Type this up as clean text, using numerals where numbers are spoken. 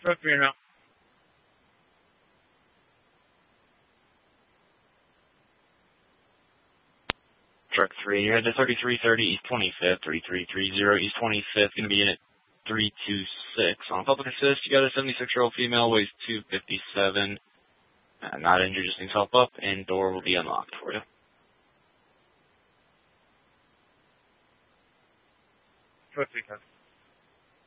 Truck 3 now. Truck 3, you're at the 3330 East 25th, 3330 East 25th, going to be in at 326. On public assist, you got a 76-year-old female, weighs 257. Not injured, just needs help up, and door will be unlocked for you.